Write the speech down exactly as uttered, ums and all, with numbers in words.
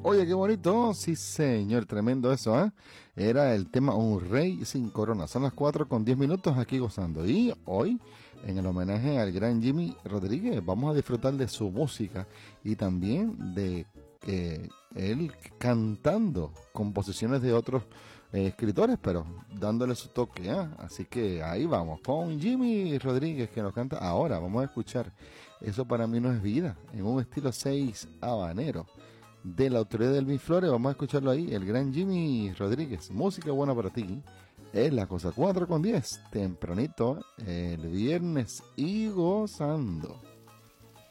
Oye, qué bonito, sí señor, tremendo eso, ¿eh? Era el tema Un Rey Sin Corona. Son las cuatro con diez minutos aquí gozando. Y hoy, en el homenaje al gran Jimmy Rodríguez, vamos a disfrutar de su música y también de eh, él cantando composiciones de otros eh, escritores, pero dándole su toque, ¿eh? Así que ahí vamos, con Jimmy Rodríguez que nos canta. Ahora vamos a escuchar Eso para mí no es vida, en un estilo seis habanero, de la autoría de Elvin Flores. Vamos a escucharlo ahí, el gran Jimmy Rodríguez. Música buena para ti. Es la cosa cuatro con diez, tempranito, el viernes y gozando.